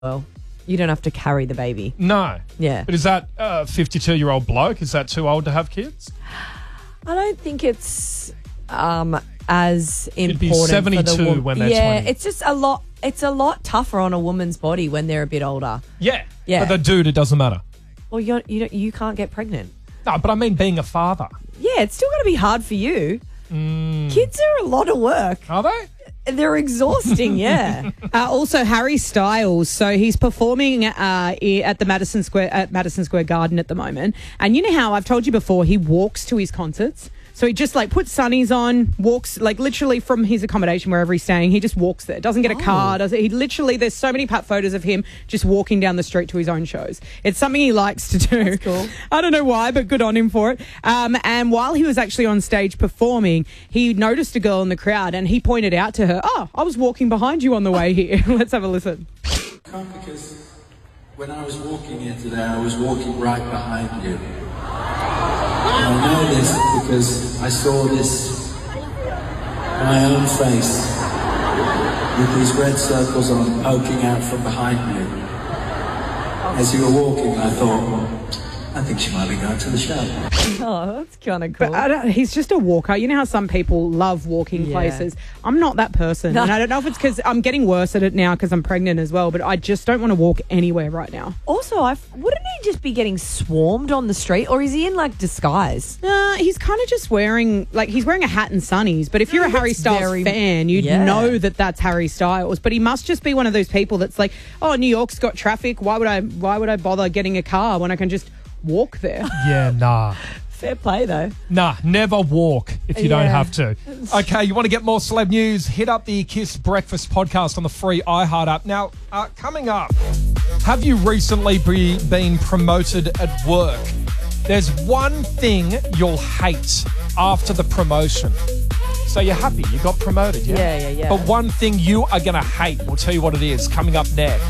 well. You don't have to carry the baby. No. Yeah. But is that a 52-year-old bloke? Is that too old to have kids? I don't think it's as important. It'd be 72 for the woman. when they're 20. It's just a lot. It's a lot tougher on a woman's body when they're a bit older. Yeah. Yeah. But the dude, it doesn't matter. Well, you can't get pregnant. No, but I mean being a father. Yeah, it's still going to be hard for you. Kids are a lot of work. Are they? They're exhausting, yeah. Also, Harry Styles. So he's performing at the Madison Square Garden at the moment. And you know how I've told you before, he walks to his concerts. So he just puts sunnies on, walks literally from his accommodation wherever he's staying. He just walks there. Doesn't get a car. There's so many photos of him just walking down the street to his own shows. It's something he likes to do. That's cool. I don't know why, but good on him for it. And while he was actually on stage performing, he noticed a girl in the crowd and he pointed out to her, "Oh, I was walking behind you on the way here." Let's have a listen. Because when I was walking here today, I was walking right behind you. And I know this because I saw this on my own face with these red circles on poking out from behind you. As you were walking, I thought, I think she might be going to the show. Oh, that's kind of cool. But he's just a walker. You know how some people love walking places? I'm not that person. No. And I don't know if it's because I'm getting worse at it now because I'm pregnant as well, but I just don't want to walk anywhere right now. Also, wouldn't he just be getting swarmed on the street, or is he in disguise? He's kind of just wearing, he's wearing a hat and sunnies, but if you're a Harry Styles fan, you'd know that that's Harry Styles. But he must just be one of those people that's like, oh, New York's got traffic. Why would I bother getting a car when I can just walk there? Yeah, nah. Fair play, though. Nah, never walk if you don't have to. Okay, you want to get more celeb news? Hit up the Kiss Breakfast podcast on the free iHeart app. Now, coming up, have you recently been promoted at work? There's one thing you'll hate after the promotion. So you're happy you got promoted, yeah? Yeah. But one thing you are going to hate, we'll tell you what it is, coming up next.